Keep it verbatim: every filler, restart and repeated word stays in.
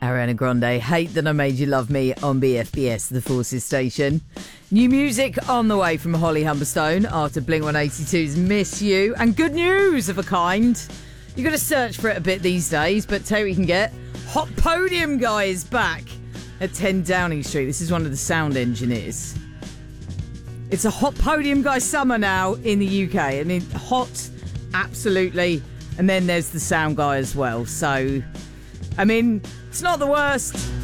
Ariana Grande, Hate That I Made You Love Me on B F B S, the Forces station. New music on the way from Holly Humberstone after Blink one eighty-two's Miss You. And good news of a kind. You've got to search for it a bit these days, but tell you what you can get. Hot Podium Guy is back at ten Downing Street. This is one of the sound engineers. It's a Hot Podium Guy summer now in the U K. I mean, hot, absolutely. And then there's the sound guy as well. So, I mean, it's not the worst.